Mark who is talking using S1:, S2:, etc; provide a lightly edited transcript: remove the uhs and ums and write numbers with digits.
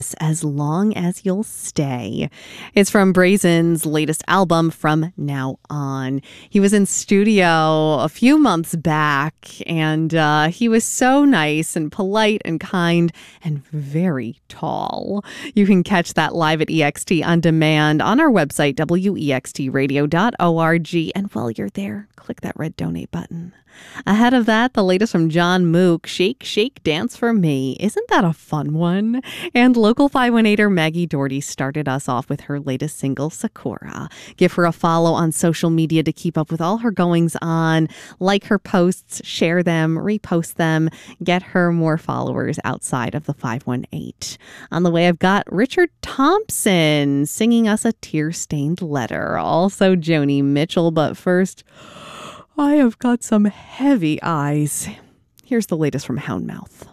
S1: As Long as You'll Stay. It's from Brazen's latest album, From Now On. He was in studio a few months back, and he was so nice and polite and kind and very tall. You can catch that live at EXT On Demand on our website, wextradio.org. And while you're there, click that red donate button. Ahead of that, the latest from John Mook, Shake, Shake, Dance for Me. Isn't that a fun one? And local 518er Maggie Doherty started us off with her latest single, Sakura. Give her a follow on social media to keep up with all her goings on. Like her posts, share them, repost them, get her more followers outside of the 518. On the way, I've got Richard Thompson singing us a tear-stained letter. Also Joni Mitchell, but first, I have got some heavy eyes. Here's the latest from Houndmouth.